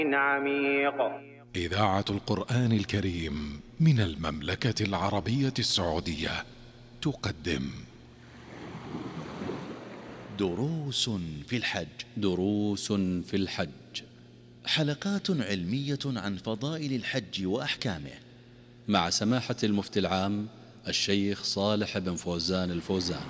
عميق. إذاعة القرآن الكريم من المملكة العربية السعودية تقدم دروس في الحج. دروس في الحج، حلقات علمية عن فضائل الحج وأحكامه، مع سماحة المفتي العام الشيخ صالح بن فوزان الفوزان.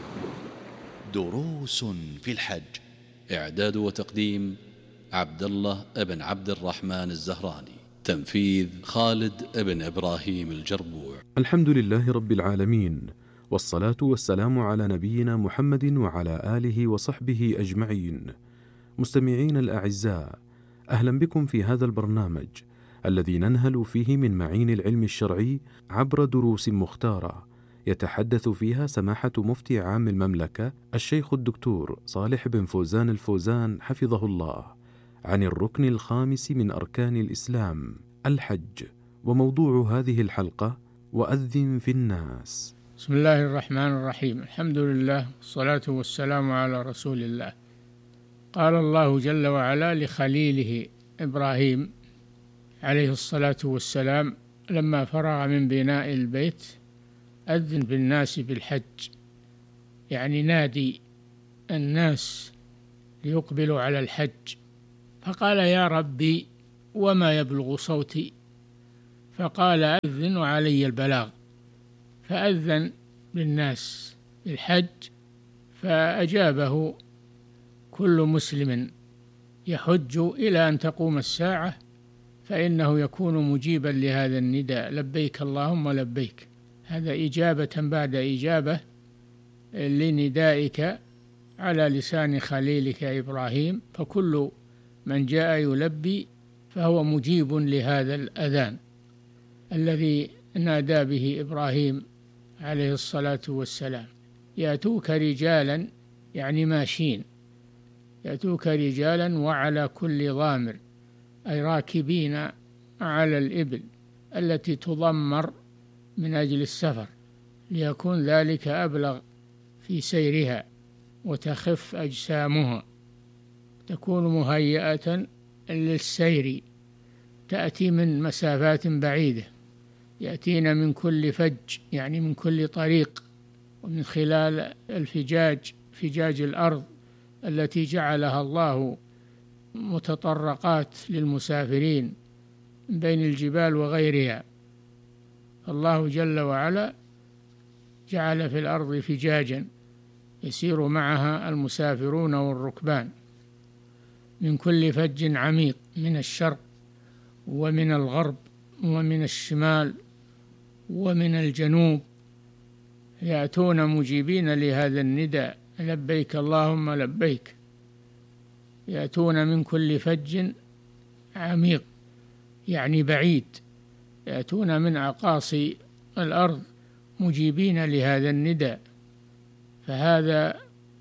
دروس في الحج، إعداد وتقديم عبد الله بن عبد الرحمن الزهراني، تنفيذ خالد بن إبراهيم الجربوع. الحمد لله رب العالمين، والصلاة والسلام على نبينا محمد وعلى آله وصحبه أجمعين. مستمعين الأعزاء، أهلا بكم في هذا البرنامج الذي ننهل فيه من معين العلم الشرعي عبر دروس مختارة يتحدث فيها سماحة مفتي عام المملكة الشيخ الدكتور صالح بن فوزان الفوزان حفظه الله عن الركن الخامس من أركان الإسلام الحج. وموضوع هذه الحلقة: وأذن في الناس. بسم الله الرحمن الرحيم. الحمد لله والصلاة والسلام على رسول الله. قال الله جل وعلا لخليله إبراهيم عليه الصلاة والسلام لما فرغ من بناء البيت: أذن في الناس بالحج، يعني نادي الناس ليقبلوا على الحج. فقال: يا ربي وما يبلغ صوتي؟ فقال: أذن وعلي البلاغ. فأذن للناس بالحج، فأجابه كل مسلم يحج إلى أن تقوم الساعة، فإنه يكون مجيبا لهذا النداء: لبيك اللهم لبيك. هذا إجابة بعد إجابة لندائك على لسان خليلك إبراهيم، فكل من جاء يلبي فهو مجيب لهذا الأذان الذي نادى به إبراهيم عليه الصلاة والسلام. يأتوك رجالا، يعني ماشين، يأتوك رجالا وعلى كل ضامر، أي راكبين على الإبل التي تضمر من أجل السفر، ليكون ذلك أبلغ في سيرها وتخف أجسامها، تكون مهيئة للسير، تأتي من مسافات بعيدة، يأتين من كل فج، يعني من كل طريق، ومن خلال فجاج الأرض التي جعلها الله متطرقات للمسافرين بين الجبال وغيرها. الله جل وعلا جعل في الأرض فجاجا يسير معها المسافرون والركبان من كل فج عميق، من الشرق ومن الغرب ومن الشمال ومن الجنوب، يأتون مجيبين لهذا النداء: لبيك اللهم لبيك. يأتون من كل فج عميق، يعني بعيد، يأتون من أقاصي الأرض مجيبين لهذا النداء. فهذا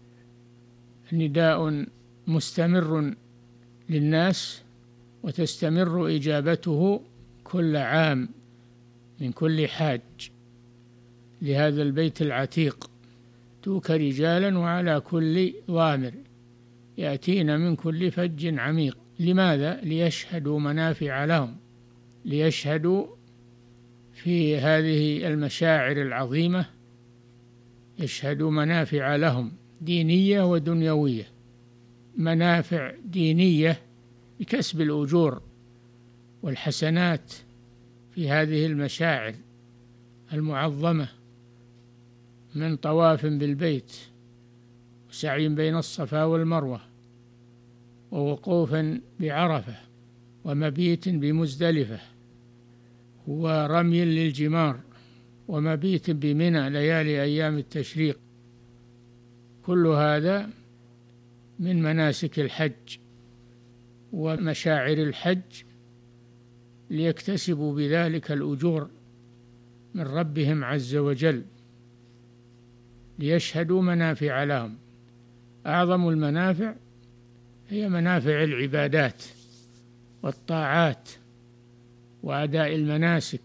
نداء مستمر للناس، وتستمر إجابته كل عام من كل حاج لهذا البيت العتيق. توك رجالا وعلى كل ضامر يأتين من كل فج عميق. لماذا؟ ليشهدوا منافع لهم، ليشهدوا في هذه المشاعر العظيمة، يشهدوا منافع لهم دينية ودنيوية. منافع دينية بكسب الأجور والحسنات في هذه المشاعر المعظمة، من طواف بالبيت، وسعي بين الصفا والمروة، ووقوف بعرفة، ومبيت بمزدلفة، ورمي للجمار، ومبيت بمنى ليالي أيام التشريق. كل هذا من مناسك الحج ومشاعر الحج، ليكتسبوا بذلك الأجور من ربهم عز وجل، ليشهدوا منافع لهم. أعظم المنافع هي منافع العبادات والطاعات وأداء المناسك،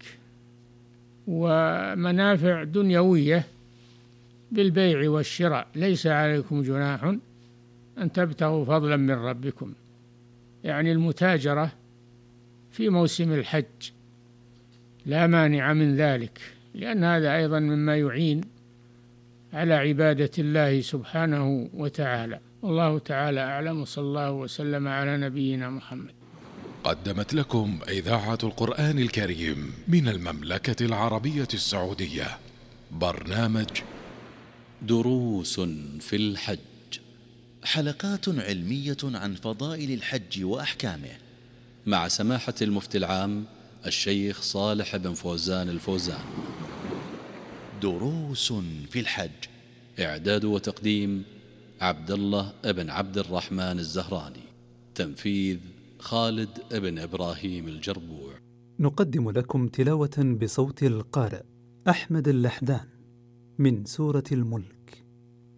ومنافع دنيوية بالبيع والشراء. ليس عليكم جناح أن تبتغوا فضلا من ربكم، يعني المتاجرة في موسم الحج، لا مانع من ذلك، لأن هذا أيضا مما يعين على عبادة الله سبحانه وتعالى. والله تعالى أعلم، وصلى الله وسلم على نبينا محمد. قدمت لكم إذاعة القرآن الكريم من المملكة العربية السعودية برنامج دروس في الحج، حلقات علمية عن فضائل الحج وأحكامه، مع سماحة المفتي العام الشيخ صالح بن فوزان الفوزان. دروس في الحج، إعداد وتقديم عبد الله بن عبد الرحمن الزهراني، تنفيذ خالد بن إبراهيم الجربوع. نقدم لكم تلاوة بصوت القارئ أحمد اللحدان من سورة الملك.